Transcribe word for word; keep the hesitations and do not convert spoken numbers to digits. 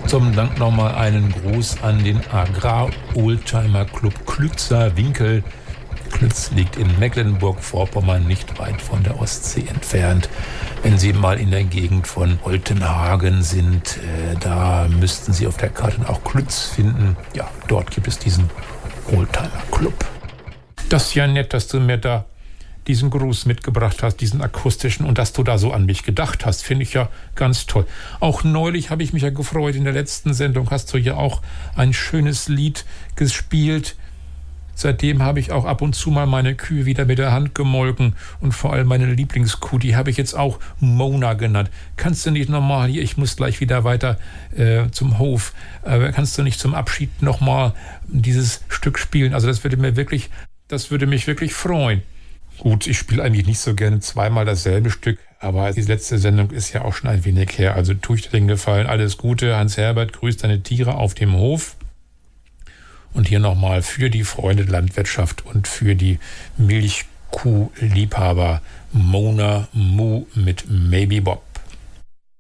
Zum Dank nochmal einen Gruß an den Agrar-Oldtimer-Club Klützer-Winkel. Klütz liegt in Mecklenburg-Vorpommern, nicht weit von der Ostsee entfernt. Wenn Sie mal in der Gegend von Oltenhagen sind, äh, da müssten Sie auf der Karte auch Klütz finden. Ja, dort gibt es diesen Oldtimer-Club. Das ist ja nett, dass du mir da diesen Gruß mitgebracht hast, diesen akustischen, und dass du da so an mich gedacht hast, finde ich ja ganz toll. Auch neulich habe ich mich ja gefreut, in der letzten Sendung hast du ja auch ein schönes Lied gespielt. Seitdem habe ich auch ab und zu mal meine Kühe wieder mit der Hand gemolken und vor allem meine Lieblingskuh, die habe ich jetzt auch Mona genannt. Kannst du nicht nochmal hier, ich muss gleich wieder weiter äh, zum Hof, äh, kannst du nicht zum Abschied nochmal dieses Stück spielen? Also das würde mir wirklich, das würde mich wirklich freuen. Gut, ich spiele eigentlich nicht so gerne zweimal dasselbe Stück, aber die letzte Sendung ist ja auch schon ein wenig her. Also tue ich dir den Gefallen. Alles Gute, Hans-Herbert, grüßt deine Tiere auf dem Hof. Und hier nochmal für die Freunde der Landwirtschaft und für die Milchkuh-Liebhaber Mona Moo mit Maybe Bob.